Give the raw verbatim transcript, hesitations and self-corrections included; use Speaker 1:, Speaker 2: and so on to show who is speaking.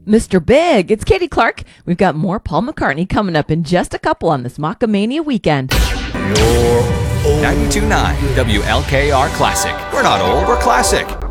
Speaker 1: Mister Big. It's Katie Clark. We've got more Paul McCartney coming up in just a couple on this Macamania weekend.
Speaker 2: ninety-two point nine W L K R Classic. We're not old, we're classic.